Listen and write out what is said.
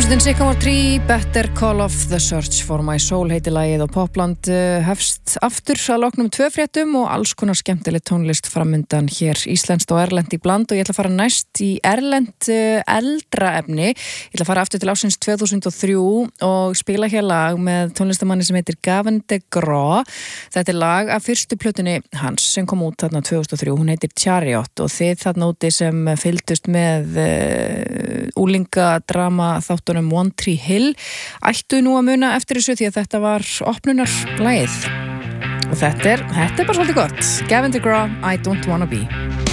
Hljómsveitin Sycamore Tree, Better Call of the Search for My Soul heiti lagið og Popland hefst aftur að loknum 2 fréttum og alls konar skemmtileg tónlist framundan hér íslenskt og erlent í bland og ég ætla að fara næst í erlent eldra efni. Ég ætla að fara aftur til ársins 2003 og spila hér lag með tónlistamanni sem heitir Gavin DeGraw. Þetta er lag af fyrstu plötunni hans sem kom út þarna 2003. Hún heitir Chariot og þið þarna úti sem fylgdust með úlingadrama þáttunum One Tree Hill ættu nú að muna eftir þessu því að þetta var opnunarlagið og þetta er bara svolítið gott. Gavin DeGraw, I Don't Wanna Be.